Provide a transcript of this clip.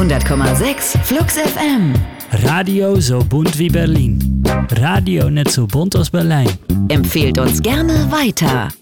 100,6 Flux FM. Radio so bunt wie Berlin. Radio nicht so bunt als Berlijn. Empfehlt uns gerne weiter.